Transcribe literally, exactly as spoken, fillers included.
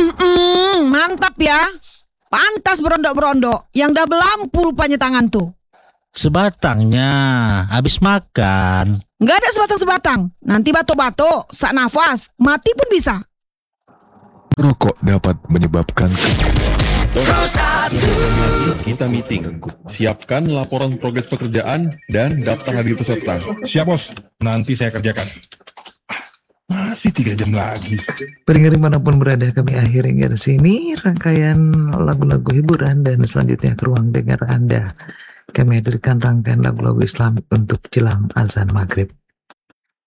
Mm-mm, mantap ya. Pantas berondok-berondok. Yang dah belampu rupanya tangan tuh. Sebatangnya, habis makan. Nggak ada sebatang-sebatang. Nanti batuk-batuk, sak nafas, mati pun bisa. Rokok dapat menyebabkan Kita meeting. Siapkan laporan progres pekerjaan dan daftar hadir peserta. Siap bos, nanti saya kerjakan. Ah, masih tiga jam lagi. Pendengar dimanapun berada, kami akhiri hingga di sini rangkaian lagu-lagu hiburan dan selanjutnya ke ruang dengar Anda. Kami hadirkan rangkaian lagu-lagu Islam untuk jelang azan maghrib.